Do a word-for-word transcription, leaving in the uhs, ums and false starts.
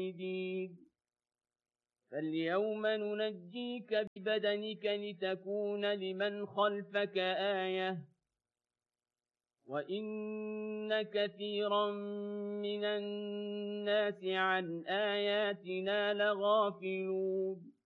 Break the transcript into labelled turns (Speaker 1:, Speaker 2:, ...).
Speaker 1: مفسدين فاليوم ننجيك ببدنك لتكون لمن خلفك آية وإن كثيرا من الناس عن آياتنا لغافلون